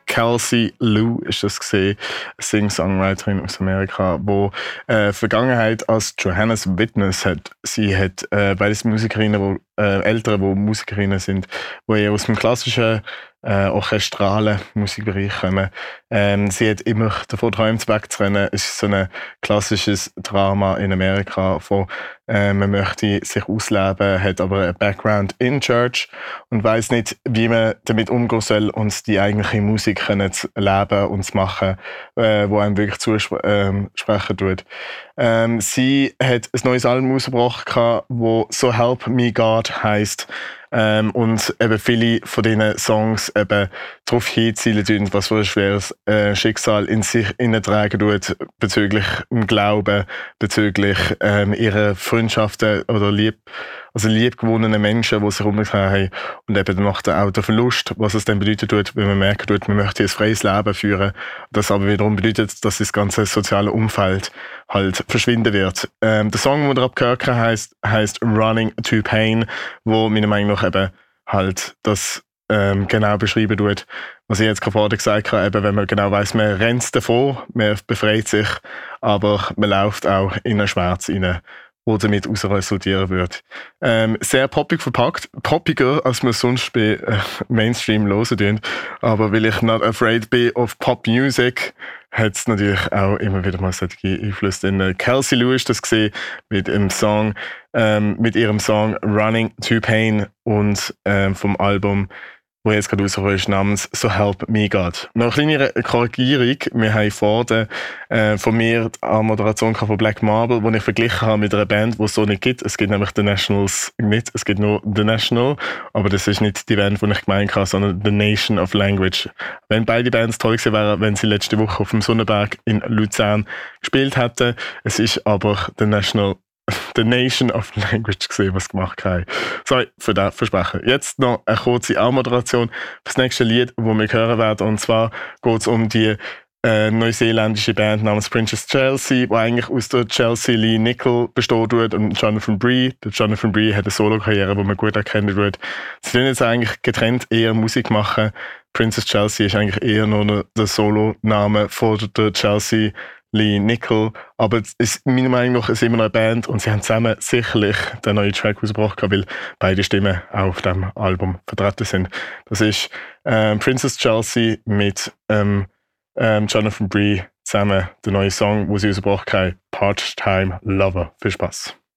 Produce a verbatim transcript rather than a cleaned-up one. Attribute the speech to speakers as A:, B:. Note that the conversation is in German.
A: Kelsey Lou ist das gesehen, Sing-Songwriterin aus Amerika, wo äh, Vergangenheit als Johannes Witness hat. Sie hat äh, beides Musikerinnen, wo, äh, Eltern, die Musikerinnen sind, die eher aus dem klassischen äh, orchestralen Musikbereich kommen. Ähm, sie hat immer davor geträumt, wegzurennen. Es ist so ein klassisches Drama in Amerika, wo äh, man möchte sich ausleben, hat aber einen Background in Church und weiß nicht, wie man damit umgehen soll und die eigentliche Musik können zu leben und zu machen, äh, wo einem wirklich zusprechen ähm, tut. Ähm, sie hat ein neues Album rausgebracht, das «So Help Me God» heisst. Ähm, und eben viele von diesen Songs eben darauf hinzielen, was für ein schweres äh, Schicksal in sich tragen tut, bezüglich dem Glauben, bezüglich ähm, ihrer Freundschaften oder lieb, also liebgewonnenen Menschen, die sich umgekehrt haben. Und eben danach auch der Verlust, was es dann bedeutet tut, wenn man merkt, man möchte ein freies Leben führen. Das aber wiederum bedeutet, dass das ganze soziale Umfeld halt verschwinden wird. Ähm, der Song, den wir gehört haben, heisst, heisst «Running to Pain», wo meiner Meinung nach eben halt das ähm, genau beschreiben tut, was ich jetzt gerade vorher gesagt habe, eben, wenn man genau weiss, man rennt davor, man befreit sich, aber man läuft auch in einen Schmerz rein, wo damit daraus resultieren wird. Ähm, sehr poppig verpackt, poppiger, als man sonst bei äh, Mainstream hören tun. Aber weil ich not afraid bin of Pop Music, hat es natürlich auch immer wieder mal solche Einflüsse drin. Kelsey Lou ist das gesehen mit dem Song, ähm, mit ihrem Song Running to Pain und ähm, vom Album, wo jetzt gerade rausgekommen ist, namens «So Help Me God». Noch eine kleine Korrigierung. Wir haben vorhin äh, von mir eine Moderation von Black Marble, die ich verglichen habe mit einer Band, die es so nicht gibt. Es gibt nämlich The Nationals nicht, es gibt nur The National, aber das ist nicht die Band, die ich gemeint habe, sondern The Nation of Language. Wenn beide Bands toll gewesen wären, wenn sie letzte Woche auf dem Sonnenberg in Luzern gespielt hätten. Es ist aber The National The Nation of Language gesehen, was gemacht haben. Sorry für das Versprechen. Jetzt noch eine kurze Anmoderation für das nächste Lied, das wir hören werden. Und zwar geht es um die äh, neuseeländische Band namens Princess Chelsea, die eigentlich aus der Chelsea Lee Nickel besteht und Jonathan Bree. Der Jonathan Bree hat eine Solo-Karriere, die man gut erkennen wird. Sie wollen jetzt eigentlich getrennt eher Musik machen. Princess Chelsea ist eigentlich eher nur der Solo-Name von der Chelsea Lee Nickel, aber es ist meiner Meinung nach ist immer noch eine Band und sie haben zusammen sicherlich den neuen Track rausgebracht, weil beide Stimmen auch auf dem Album vertreten sind. Das ist ähm, Princess Chelsea mit ähm, ähm, Jonathan Bree zusammen, der neue Song, den sie rausgebracht haben, Part-Time Lover. Viel Spaß.